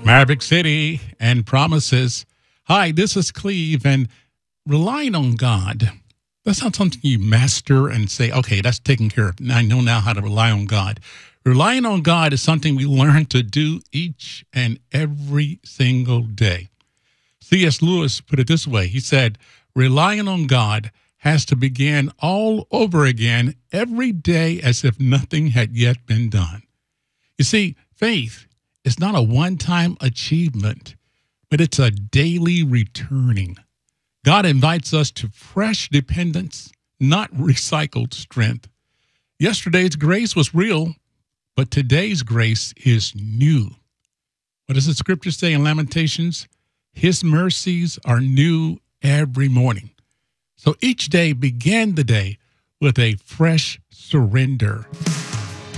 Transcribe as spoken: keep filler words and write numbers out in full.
Maverick City and Promises. Hi, this is Cleve, and relying on God, that's not something you master and say, okay, that's taken care of. I know now how to rely on God. Relying on God is something we learn to do each and every single day. C S. Lewis put it this way. He said, relying on God has to begin all over again every day as if nothing had yet been done. You see, faith is not a one-time achievement, but it's a daily returning. God invites us to fresh dependence, not recycled strength. Yesterday's grace was real, but today's grace is new. What does the scripture say in Lamentations? His mercies are new every morning. So each day, begin the day with a fresh surrender.